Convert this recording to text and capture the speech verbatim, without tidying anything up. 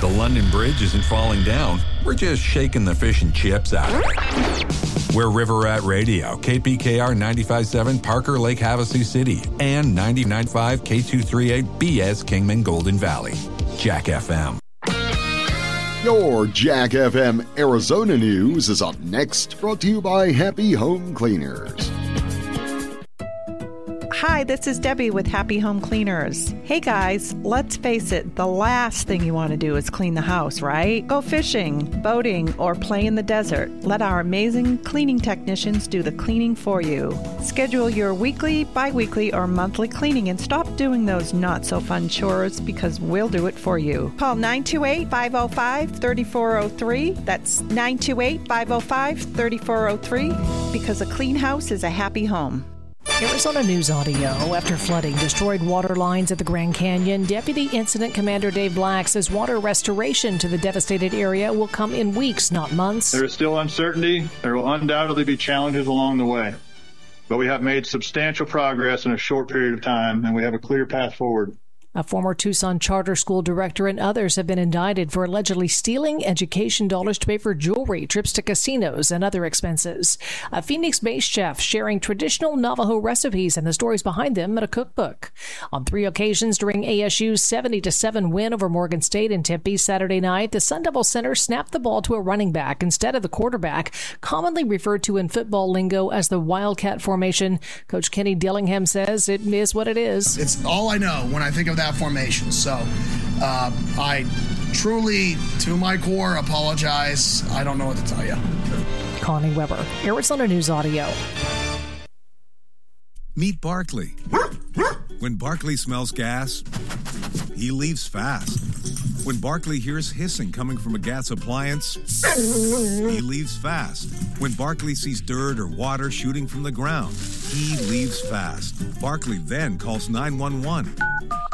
London Bridge isn't falling down. We're just shaking the fish and chips out of it. We're River Rat Radio, K P K R ninety-five point seven, Parker Lake, Havasu City, and ninety-nine point five K two thirty-eight B S Kingman Golden Valley. Jack F M. Your Jack F M Arizona News is up next, brought to you by Happy Home Cleaners. Hi, this is Debbie with Happy Home Cleaners. Hey guys, let's face it, the last thing you want to do is clean the house, right? Go fishing, boating, or play in the desert. Let our amazing cleaning technicians do the cleaning for you. Schedule your weekly, bi-weekly, or monthly cleaning and stop doing those not-so-fun chores because we'll do it for you. Call nine two eight, five oh five, three four oh three. That's nine two eight, five oh five, three four oh three because a clean house is a happy home. Arizona News Audio. After flooding destroyed water lines at the Grand Canyon, Deputy Incident Commander Dave Black says water restoration to the devastated area will come in weeks, not months. There is still uncertainty. There will undoubtedly be challenges along the way. But we have made substantial progress in a short period of time, and we have a clear path forward. A former Tucson charter school director and others have been indicted for allegedly stealing education dollars to pay for jewelry, trips to casinos, and other expenses. A Phoenix-based chef sharing traditional Navajo recipes and the stories behind them in a cookbook. On three occasions during A S U's seventy to seven win over Morgan State in Tempe Saturday night, the Sun Devil center snapped the ball to a running back instead of the quarterback, commonly referred to in football lingo as the Wildcat formation. Coach Kenny Dillingham says it is what it is. It's all I know when I think of that formation. So uh, I truly, to my core, apologize. I don't know what to tell you. Connie Weber, Arizona News Audio. Meet Barkley. When Barkley smells gas, he leaves fast. When Barkley hears hissing coming from a gas appliance, he leaves fast. When Barkley sees dirt or water shooting from the ground, he leaves fast. Barkley then calls nine one one.